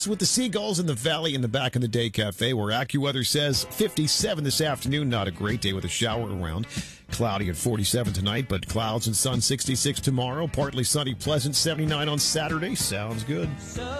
With the Seagulls in the Valley in the Back in the Day Cafe, where AccuWeather says 57 this afternoon. Not a great day with a shower around. Cloudy at 47 tonight, but clouds and sun 66 tomorrow. Partly sunny, pleasant 79 on Saturday. Sounds good.